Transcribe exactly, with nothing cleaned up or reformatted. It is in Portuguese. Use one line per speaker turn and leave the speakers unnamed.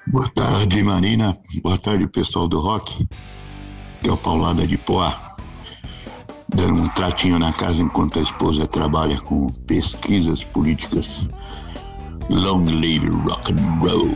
Boa tarde, Marina. Boa tarde, pessoal do rock. Que é o Paulada de Poá, dando um tratinho na casa enquanto a esposa trabalha com pesquisas políticas. Long live rock and roll.